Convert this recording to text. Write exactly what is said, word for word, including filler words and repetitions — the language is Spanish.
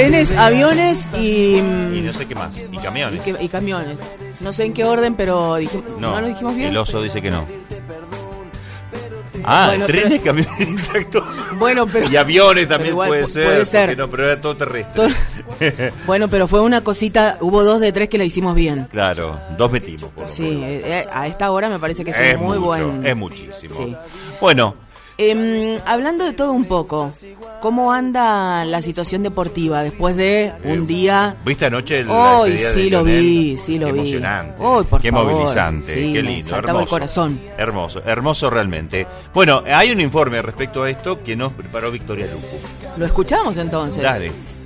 Trenes, aviones y... Y no sé qué más. Y camiones. Y, que, y camiones. No sé en qué orden, pero dijimos, no, ¿no lo dijimos bien? El oso dice que no. Ah, bueno, trenes, pero... camiones y tractores. Bueno, pero... Y aviones también igual, puede ser. Puede ser. No, pero era todo terrestre. Todo... Bueno, pero fue una cosita, hubo dos de tres que la hicimos bien. Claro, dos metimos. Por sí, eh, a esta hora me parece que es, es muy mucho, buen... Es muchísimo. Sí. Bueno... Eh, hablando de todo un poco, ¿cómo anda la situación deportiva después de un eh, día? ¿Viste anoche la Hoy despedida sí de lo Lionel? vi, sí lo Qué vi. Emocionante. Hoy, por Qué favor. movilizante, Sí, qué lindo, hermoso. el corazón. Hermoso, hermoso realmente. Bueno, hay un informe respecto a esto que nos preparó Victoria Lupo. ¿Lo escuchamos entonces? Dale.